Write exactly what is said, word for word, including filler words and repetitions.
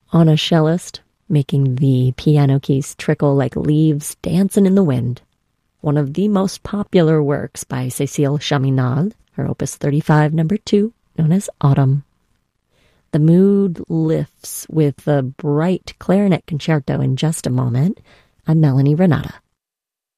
on a cellist, making the piano keys trickle like leaves dancing in the wind. One of the most popular works by Cécile Chaminade, her opus thirty-five, number two, known as Autumn. The mood lifts with the bright clarinet concerto in just a moment. I'm Melanie Renata.